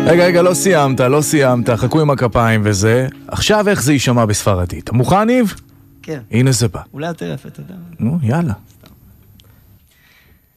רגע, לא סיימת, חכו עם הכפיים וזה. עכשיו איך זה יישמע בספרדית? מוכן, ניב? כן. הנה זה בא. אולי יותר יפה, אתה יודע. נו, יאללה.